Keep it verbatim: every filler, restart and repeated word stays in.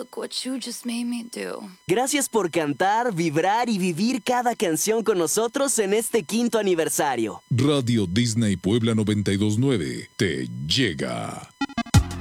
Look what you just made me do. Gracias por cantar, vibrar y vivir cada canción con nosotros en este quinto aniversario. Radio Disney Puebla noventa y dos punto nueve te llega.